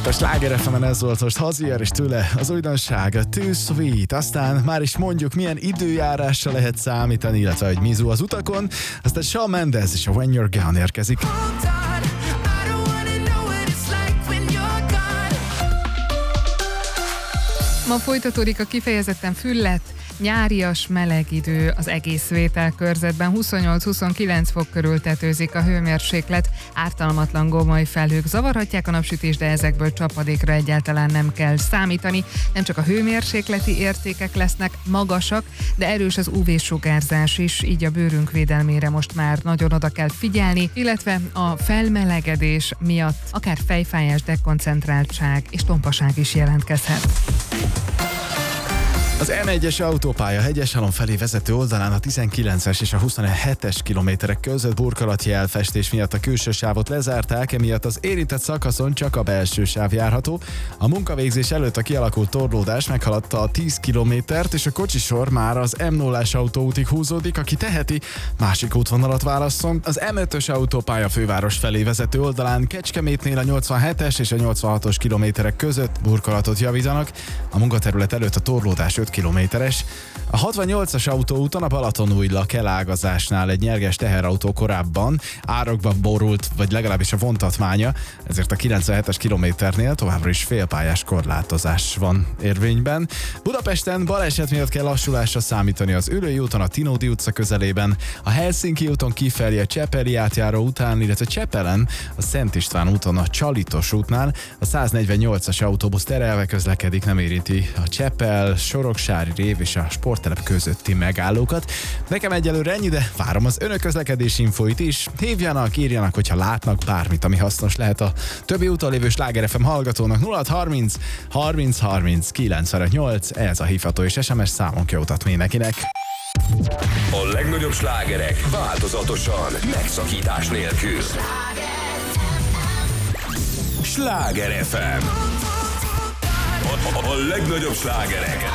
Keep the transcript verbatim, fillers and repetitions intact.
A Sláger ef emen ez volt most Hozier, és tőle az újdonság, a Too Sweet. Aztán már is mondjuk, milyen időjárásra lehet számítani, illetve hogy mizu az utakon. Aztán Shawn Mendes és a When You're Gone érkezik. Ma folytatódik a kifejezetten füllett, nyárias, meleg idő az egész Vétel-körzetben. huszonnyolc-huszonkilenc fok körül tetőzik a hőmérséklet, ártalmatlan gomoly felhők zavarhatják a napsütést, de ezekből csapadékra egyáltalán nem kell számítani. Nem csak a hőmérsékleti értékek lesznek magasak, de erős az ú vé-sugárzás is, így a bőrünk védelmére most már nagyon oda kell figyelni, illetve a felmelegedés miatt akár fejfájás, dekoncentráltság és tompaság is jelentkezhet. Az em egyes autópálya Hegyeshalom felé vezető oldalán a tizenkilences és a huszonhetes kilométerek között burkolati elfestés miatt a külső sávot lezárták, emiatt az érintett szakaszon csak a belső sáv járható. A munkavégzés előtt a kialakult torlódás meghaladta a tíz kilométert, és a kocsisor már az em nullás autóútig húzódik, aki teheti, másik útvonalat válasszon. Az em ötös autópálya főváros felé vezető oldalán Kecskemétnél a nyolcvanhetes és a nyolcvanhatos kilométerek között burkolatot javítanak. A munkaterület előtt a torlódás öt kilométeres. A hatvannyolcas autóúton a Balatonújlak elágazásnál egy nyerges teherautó korábban árokba borult, vagy legalábbis a vontatmánya, ezért a kilencvenhetes kilométernél továbbra is félpályás korlátozás van érvényben. Budapesten baleset miatt kell lassulásra számítani az Ülői úton, a Tinódi utca közelében, a Helsinki úton kifelé a Csepeli átjáró után, illetve Csepelen a Szent István úton a Csalitos útnál a száznegyvennyolcas autóbusz terelve közlekedik, nem érinti a Csepel, Soroksári rév és a sporttelep közötti megállókat. Nekem egyelőre ennyi, de várom az önök közlekedési infóit is. Hívjanak, írjanak, hogyha látnak bármit, ami hasznos lehet a többi úton lévő Sláger ef em hallgatónak. nulla hatszázharminc harminc harminc kilencvennyolc, ez a hívható és es em es számunk, jót utat mindenkinek. A legnagyobb slágerek változatosan, megszakítás nélkül. Sláger ef em. A, a, a legnagyobb slágerek